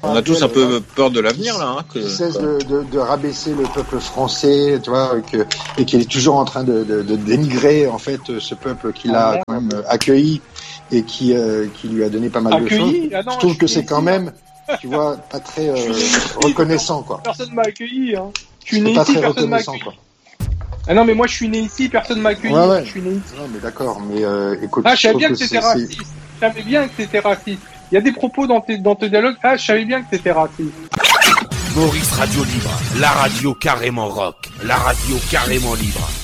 On a tous un peu peur de l'avenir là. Qui cesse de rabaisser le peuple français, tu vois, et qui est toujours en train de dénigrer en fait ce peuple qu'il a quand même accueilli et qui lui a donné pas mal de choses. Je trouve que c'est quand même, tu vois, pas très reconnaissant quoi. Personne m'a accueilli. Hein. Je suis né pas ici, très personne m'a reconnaissant accueilli. quoi. Ah non mais moi je suis né ici, personne m'a accueilli. Ouais. Je suis né ici. Non mais d'accord, mais écoute. Ah je savais bien que c'était raciste. Je savais bien que c'était raciste. Il y a des propos dans tes dialogues. Ah je savais bien que c'était raciste. Maurice Radio Libre, la radio carrément rock, la radio carrément libre.